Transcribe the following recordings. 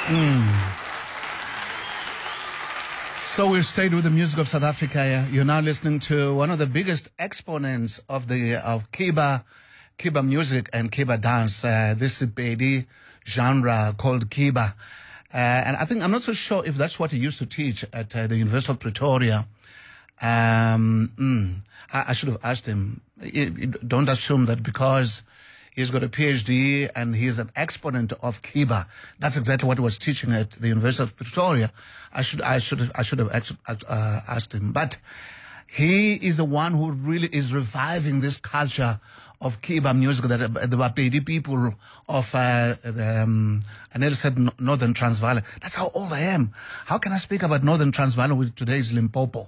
So we've stayed with the music of South Africa. You're now listening to one of the biggest exponents of Kiba music and Kiba dance. This Sepedi genre called Kiba. And I'm not so sure if that's what he used to teach at the University of Pretoria. I should have asked him. Don't assume that because he's got a PhD and he's an exponent of Kiba. That's exactly what he was teaching at the University of Pretoria. I should have asked him. But he is the one who really is reviving this culture of Kiba music that the Bapedi people of I nearly said Northern Transvaal. That's how old I am. How can I speak about Northern Transvaal with today's Limpopo?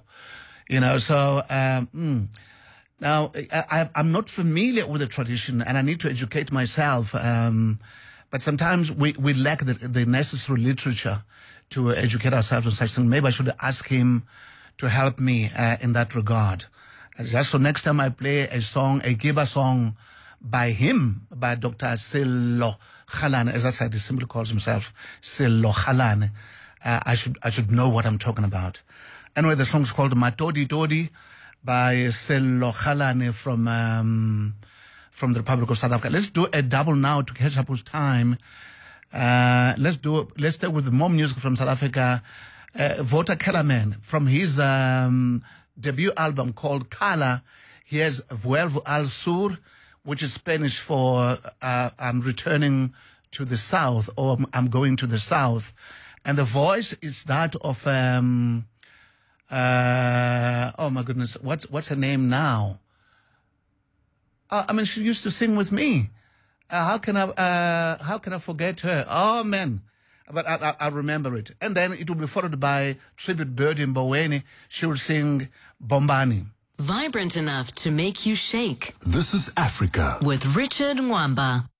Now, I'm not familiar with the tradition and I need to educate myself. But sometimes we lack the necessary literature to educate ourselves on such things. Maybe I should ask him to help me in that regard. Just so next time I play a Kiba song by him, by Dr. Sello Khalane, as I said, he simply calls himself Sello Khalane. I should know what I'm talking about. Anyway, the song's called Matodi Todi by Sello Khalane from the Republic of South Africa. Let's do a double now to catch up with time. Let's start with more music from South Africa. Vota Kellerman, from his debut album called Kala, he has Vuelvo al Sur, which is Spanish for I'm returning to the south, or I'm going to the south. And the voice is that of oh my goodness, what's her name now? She used to sing with me. How can I forget her? Oh man. But I'll remember it. And then it will be followed by tribute Birdie Mboweni. She will sing Bombani. Vibrant enough to make you shake. This is Africa with Richard Mwamba.